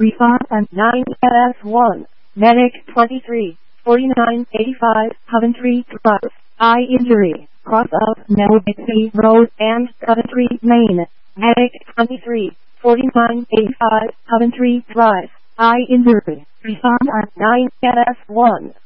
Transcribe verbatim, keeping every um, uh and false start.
Refund and nine F one. Medic twenty-three, forty-nine eighty-five, Coventry Drive. Eye injury. Cross of Melbixby Road and Coventry, Maine. Medic twenty-three, forty-nine eighty-five, Coventry Drive. Eye injury. Refund and nine F one.